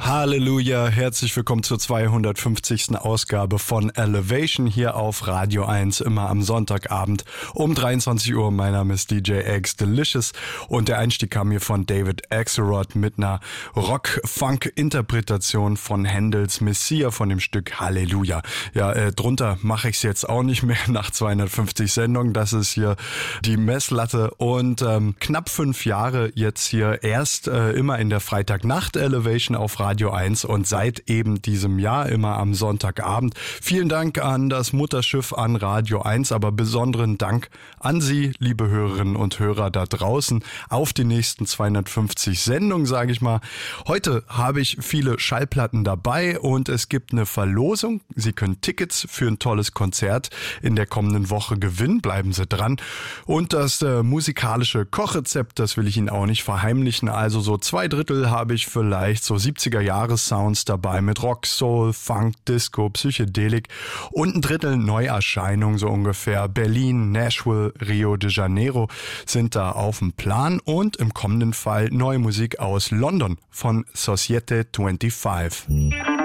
Halleluja, herzlich willkommen zur 250. Ausgabe von Elevation hier auf Radio 1, immer am Sonntagabend um 23 Uhr. Mein Name ist DJ X Delicious und der Einstieg kam hier von David Axelrod mit einer Rock-Funk-Interpretation von Händels Messiah von dem Stück Halleluja. Ja, drunter mache ich es jetzt auch nicht mehr nach 250 Sendungen. Das ist hier die Messlatte und knapp 5 Jahre jetzt hier erst immer in der Freitagnacht Elevation auf Radio 1 und seit eben diesem Jahr immer am Sonntagabend. Vielen Dank an das Mutterschiff an Radio 1, aber besonderen Dank an Sie, liebe Hörerinnen und Hörer da draußen, auf die nächsten 250 Sendungen, sage ich mal. Heute habe ich viele Schallplatten dabei und es gibt eine Verlosung. Sie können Tickets für ein tolles Konzert in der kommenden Woche gewinnen. Bleiben Sie dran. Und das musikalische Kochrezept, das will ich Ihnen auch nicht verheimlichen. Also so 2/3 habe ich vielleicht so 70er-Jahres-Sounds dabei mit Rock, Soul, Funk, Disco, Psychedelik und 1/3 Neuerscheinungen so ungefähr. Berlin, Nashville, Rio de Janeiro sind da auf dem Plan und im kommenden Fall neue Musik aus London von Societe 25.